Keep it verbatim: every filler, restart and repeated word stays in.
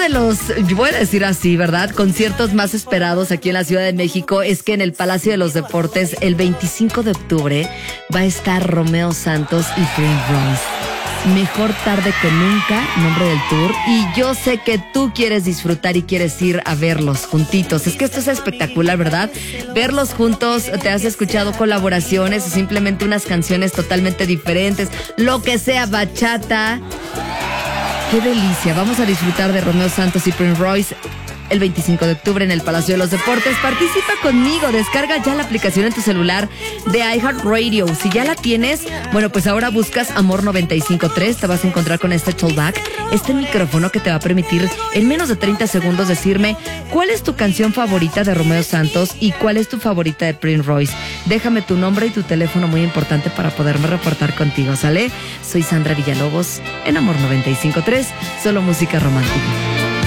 de los, voy a decir así, ¿verdad? Conciertos más esperados aquí en la Ciudad de México es que en el Palacio de los Deportes el veinticinco de octubre va a estar Romeo Santos y Prince Royce. Mejor tarde que nunca, nombre del tour. Y yo sé que tú quieres disfrutar y quieres ir a verlos juntitos. Es que esto es espectacular, ¿verdad? Verlos juntos, te has escuchado colaboraciones o simplemente unas canciones totalmente diferentes, lo que sea, bachata. ¡Qué delicia! Vamos a disfrutar de Romeo Santos y Prince Royce el veinticinco de octubre en el Palacio de los Deportes. Participa conmigo, descarga ya la aplicación en tu celular de iHeartRadio. Si ya la tienes, bueno, pues ahora buscas Amor noventa y cinco punto tres, te vas a encontrar con este tollback, este micrófono que te va a permitir en menos de treinta segundos decirme cuál es tu canción favorita de Romeo Santos y cuál es tu favorita de Prince Royce. Déjame tu nombre y tu teléfono, muy importante para poderme reportar contigo, ¿sale? Soy Sandra Villalobos en Amor noventa y cinco punto tres, solo música romántica.